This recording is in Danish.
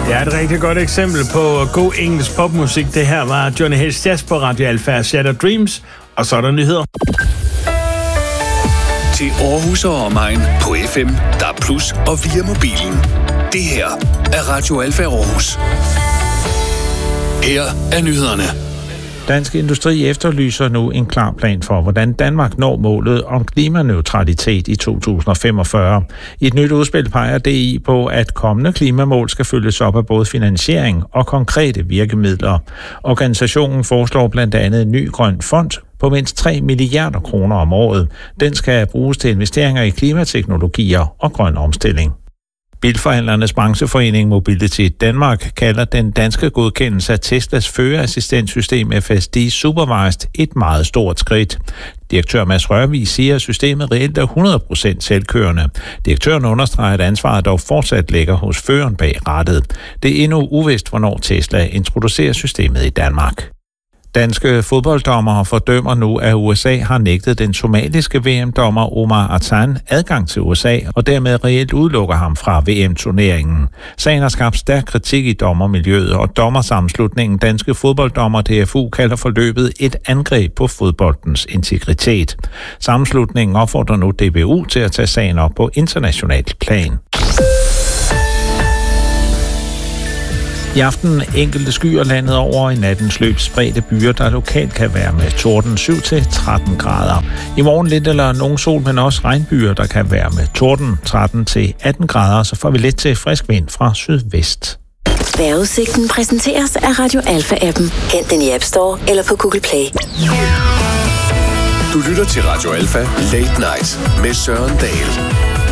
Ja, et rigtig godt eksempel på god engelsk popmusik. Det her var Johnny H's Jazz på Radio Alfa, Shattered Dreams, og så er der nyheder. Til Aarhus og omegn på FM, DAB+ og via mobilen. Det her er Radio Alfa Aarhus. Her er nyhederne. Dansk Industri efterlyser nu en klar plan for, hvordan Danmark når målet om klimaneutralitet i 2045. I et nyt udspil peger DI på, at kommende klimamål skal følges op af både finansiering og konkrete virkemidler. Organisationen foreslår blandt andet en ny grøn fond på mindst 3 milliarder kroner om året. Den skal bruges til investeringer i klimateknologier og grøn omstilling. Bilforhandlernes brancheforening Mobility Danmark kalder den danske godkendelse af Teslas førerassistentsystem FSD Supervised et meget stort skridt. Direktør Mads Rørvig siger, at systemet reelt er 100% selvkørende. Direktøren understreger, at ansvaret dog fortsat ligger hos føreren bag rattet. Det er endnu uvist, hvornår Tesla introducerer systemet i Danmark. Danske fodbolddommere fordømmer nu, at USA har nægtet den somaliske VM-dommer Omar Atan adgang til USA, og dermed reelt udelukker ham fra VM-turneringen. Sagen har skabt stærk kritik i dommermiljøet, og dommersammenslutningen Danske Fodbolddommer DFU kalder forløbet et angreb på fodboldens integritet. Sammenslutningen opfordrer nu DBU til at tage sagen op på internationalt plan. I aften enkelte skyer landet over, i nattens løb spredte byer, der lokalt kan være med torden 7-13 grader. I morgen lidt eller nogen sol, men også regnbyer, der kan være med torden 13-18 grader, så får vi lidt til frisk vind fra sydvest. Vejrudsigten præsenteres af Radio Alfa-appen. Hent den i App Store eller på Google Play. Du lytter til Radio Alfa Late Night med Søren Dahl.